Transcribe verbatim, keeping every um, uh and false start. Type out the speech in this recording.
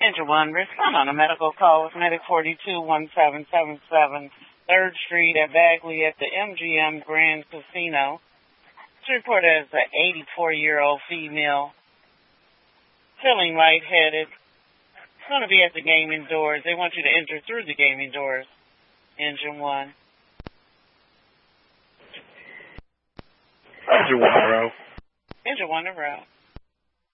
Engine one, respond on a medical call with Medic forty-two one seven seven seven, third Street at Bagley at the M G M Grand Casino. It's reported as an eighty-four-year-old female, feeling lightheaded. It's going to be at the gaming doors. They want you to enter through the gaming doors. Engine one. Engine one, bro. Engine one, around.